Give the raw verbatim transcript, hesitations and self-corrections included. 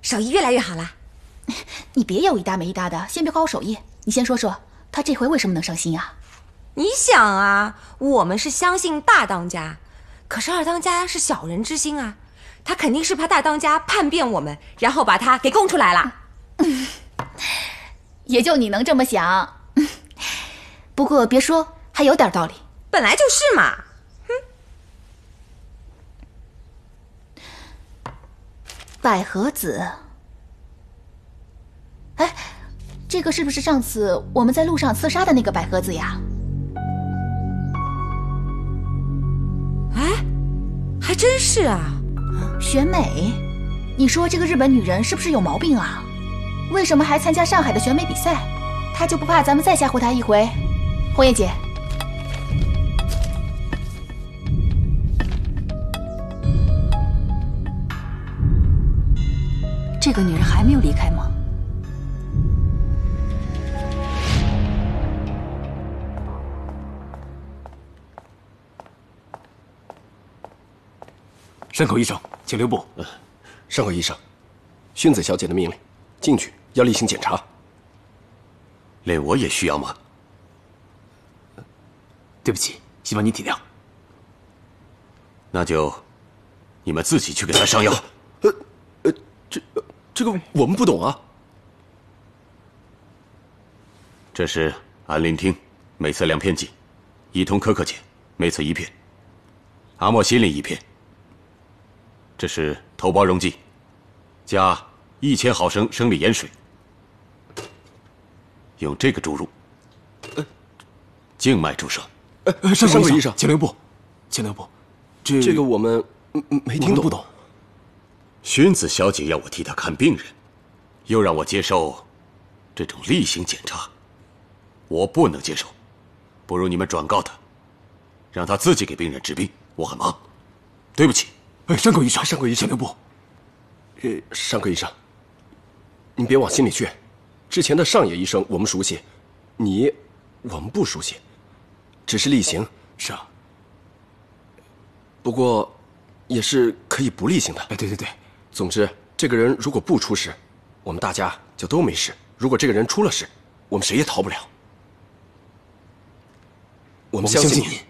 手艺越来越好了。 你别有一搭没一搭的，先别夸我手艺，你先说说他这回为什么能上心啊？ 你想啊，我们是相信大当家，可是二当家是小人之心啊，他肯定是怕大当家叛变我们，然后把他给供出来了。 嗯、也就你能这么想。不过别说，还有点道理。 本来就是嘛。 哼。百合子。哎，这个是不是上次我们在路上刺杀的那个百合子呀？ 哎，还真是啊。 选美，你说这个日本女人是不是有毛病啊？为什么还参加上海的选美比赛？她就不怕咱们再吓唬她一回？红叶姐， 这个女人还没有离开吗？ 山口医生，请留步。 呃，山口医生，薰子小姐的命令，进去要例行检查。 连我也需要吗？ 对不起，希望你体谅。 那就你们自己去给他上药。 呃呃，这这个我们不懂啊。 这是安灵汀，每次两片剂；伊通可可碱，每次一片；阿莫西林一片。这是头孢溶剂，加一千毫升生理盐水，用这个注入，呃，静脉注射。 呃，山口医生，请留步，请留步。这这个我们没听懂， 不懂。 薰子小姐要我替她看病人，又让我接受这种例行检查，我不能接受。不如你们转告她，让她自己给病人治病。我很忙，对不起。 哎，山口医生， 山口医生， 请留步。 呃，山口医生，您别往心里去。之前的上野医生我们熟悉，你我们不熟悉，只是例行。 是啊。 不过，也是可以不例行的。 哎，对对对。 总之，这个人如果不出事，我们大家就都没事；如果这个人出了事，我们谁也逃不了。我们相信你。